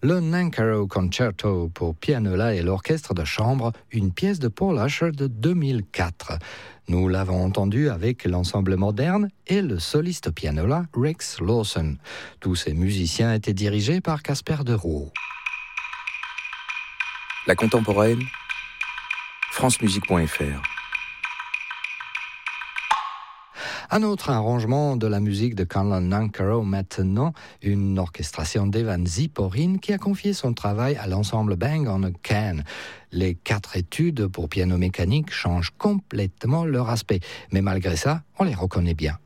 le Nancaro Concerto pour pianola et l'orchestre de chambre, une pièce de Paul Usher de 2004. Nous l'avons entendu avec l'ensemble moderne et le soliste pianola Rex Lawson. Tous ces musiciens étaient dirigés par Casper de Roux. La contemporaine, francemusique.fr. Un autre arrangement de la musique de Conlon Nancaro maintenant, une orchestration d'Evan Ziporyn qui a confié son travail à l'ensemble Bang on a Can. Les 4 études pour piano mécanique changent complètement leur aspect, mais malgré ça, on les reconnaît bien.